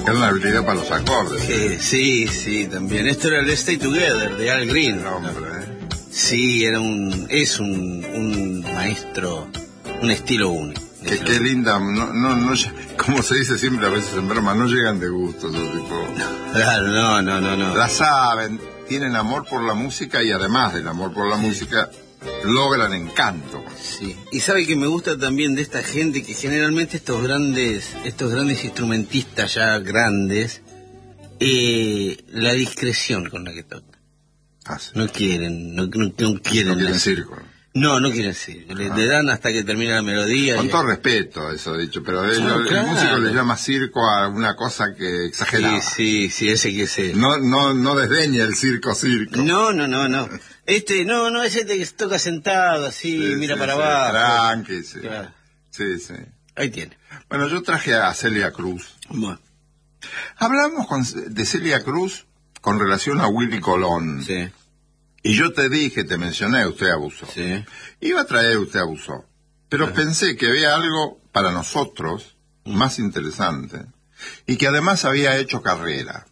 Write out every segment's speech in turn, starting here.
Era una habilidad para los acordes. Sí, también. Esto era el Stay Together de Al Green. No, hombre, Sí, es un maestro, un estilo único. Qué linda, como se dice siempre a veces en broma, no llegan de gusto esos tipos. Claro, no. La saben, tienen amor por la música y además del amor por la música, logran encanto. Sí, y sabe que me gusta también de esta gente que generalmente estos grandes instrumentistas ya grandes, la discreción con la que tocan. Sí. No quieren circo. No quieren circo. Le dan hasta que termina la melodía. Con todo respeto, eso dicho, pero el músico le llama circo a una cosa que exagerada. Sí, ese que se... No desdeña el circo. No. Es este que se toca sentado así, mira para abajo. Tranqui, sí. Claro. Sí. Ahí tiene. Bueno, yo traje a Celia Cruz. Bueno. Hablamos de Celia Cruz con relación a Willy Colón. Sí. Y yo te mencioné, usted abusó. Sí. Iba a traer, usted abusó. Pero pensé que había algo para nosotros más interesante y que además había hecho carrera.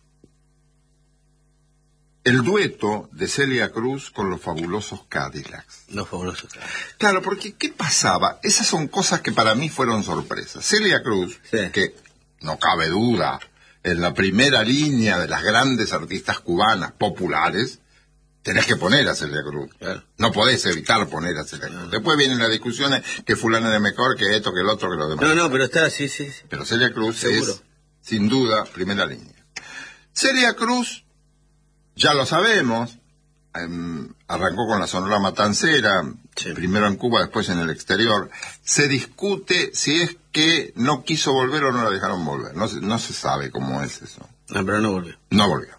El dueto de Celia Cruz con los Fabulosos Cadillacs. Los Fabulosos Cadillacs. Claro, porque ¿qué pasaba? Esas son cosas que para mí fueron sorpresas. Celia Cruz, que no cabe duda, en la primera línea de las grandes artistas cubanas populares, tenés que poner a Celia Cruz. Claro. No podés evitar poner a Celia Cruz. Después vienen las discusiones que fulano es mejor, que esto, que el otro, que lo demás. No, pero está, sí. Pero Celia Cruz seguro. Es, sin duda, primera línea. Celia Cruz, ya lo sabemos, arrancó con la Sonora Matancera, primero en Cuba, después en el exterior. Se discute si es que no quiso volver o no la dejaron volver. No se sabe cómo es eso. No, pero no volvió. No volvió.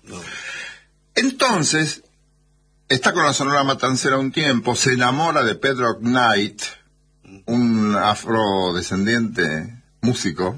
Entonces, está con la Sonora Matancera un tiempo, se enamora de Pedro Knight, un afrodescendiente músico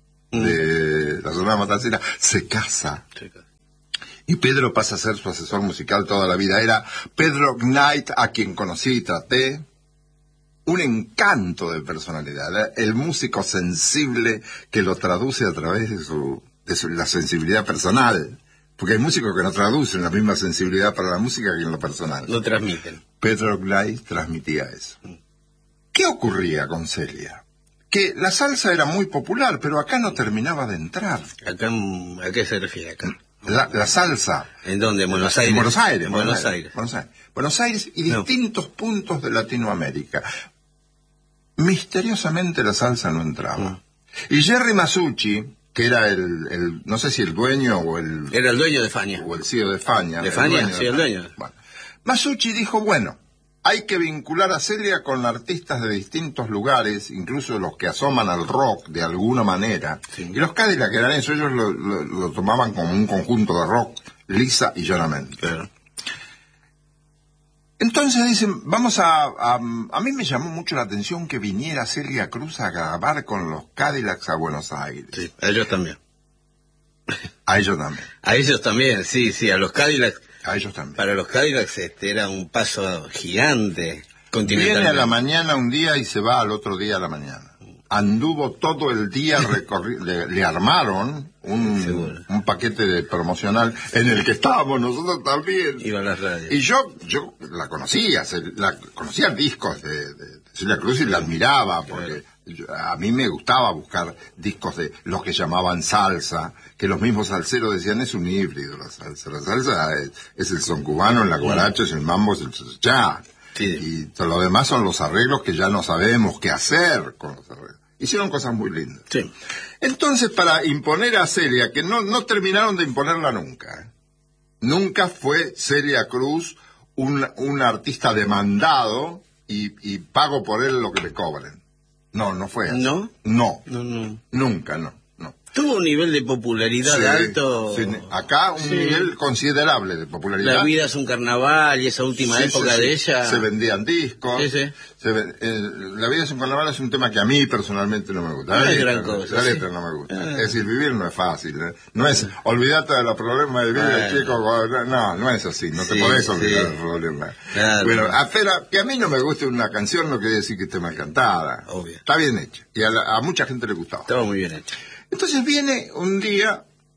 de la Sonora Matancera, se casa. Y Pedro pasa a ser su asesor musical toda la vida. Era Pedro Knight, a quien conocí y traté. Un encanto de personalidad. El músico sensible que lo traduce a través de la sensibilidad personal. Porque hay músicos que no traducen la misma sensibilidad para la música que en lo personal. Lo transmiten. Pedro Knight transmitía eso. ¿Qué ocurría con Celia? Que la salsa era muy popular, pero acá no terminaba de entrar. ¿A qué se refiere acá? La salsa. ¿En dónde? ¿En Buenos Aires? En Buenos Aires y distintos puntos de Latinoamérica. Misteriosamente la salsa no entraba. Y Jerry Masucci, que era no sé si el dueño o el... Era el dueño de Fania. O el CEO de Fania. ¿De Fania? Sí, el dueño. Bueno, Masucci dijo, hay que vincular a Celia con artistas de distintos lugares, incluso los que asoman al rock de alguna manera. Sí. Y los Cadillacs eran eso, ellos lo tomaban como un conjunto de rock, lisa y llanamente. Claro. Entonces dicen, a mí me llamó mucho la atención que viniera Celia Cruz a grabar con los Cadillacs a Buenos Aires. Sí, a ellos también. A ellos también. A ellos también, sí, a los Cadillacs. A ellos también. Para los Cadillacs era un paso gigante. Viene a la mañana un día y se va al otro día a la mañana. Anduvo todo el día, le armaron un paquete promocional en el que estábamos nosotros también. Iba a las radios. Y yo conocía discos de Celia Cruz y la admiraba, porque a mí me gustaba buscar discos de los que llamaban salsa, que los mismos salseros decían, es un híbrido la salsa. La salsa es el son cubano, el guaracho, es el mambo, es el cha. Sí. Y todo lo demás son los arreglos que ya no sabemos qué hacer con los arreglos. Hicieron cosas muy lindas. Sí. Entonces, para imponer a Celia, que no terminaron de imponerla nunca. Nunca fue Celia Cruz un artista demandado y pago por él lo que le cobren. No fue así. ¿No? No. Nunca, no. Tuvo un nivel de popularidad alto. Sí. Acá un nivel considerable de popularidad. La vida es un carnaval y esa última época de ella. Se vendían discos. Sí. La vida es un carnaval es un tema que a mí personalmente no me gusta. No es gran cosa. La letra no me gusta. Es decir, vivir no es fácil. No es olvidate de los problemas de vida, chico. No es así. No te podés olvidar de los problemas. Claro. Bueno, pero que a mí no me guste una canción no quiere decir que esté mal cantada. Obvio. Está bien hecha. Y a mucha gente le gustaba. Estaba muy bien hecha. Entonces viene un día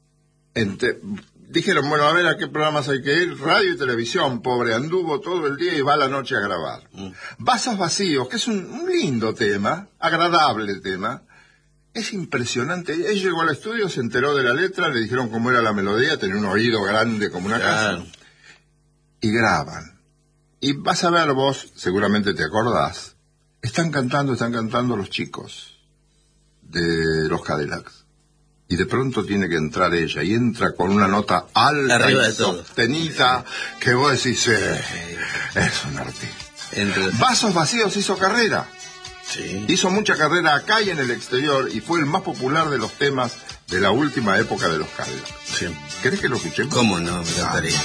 Dijeron, bueno, a ver a qué programas hay que ir. Radio y televisión, pobre, anduvo todo el día y va a la noche a grabar. Vasos vacíos, que es un lindo tema, agradable tema. Es impresionante. Él llegó al estudio, se enteró de la letra, le dijeron cómo era la melodía, tenía un oído grande como una casa. Y graban. Y vas a ver vos, seguramente te acordás, están cantando los chicos de los Cadillacs. Y de pronto tiene que entrar ella, y entra con una nota alta y sostenida, que vos decís, es un artista. Vasos Vacíos hizo carrera. Sí. Hizo mucha carrera acá y en el exterior, y fue el más popular de los temas de la última época de los Cadillacs. Sí. ¿Querés que lo escuchemos? ¿Cómo no? Me encantaría.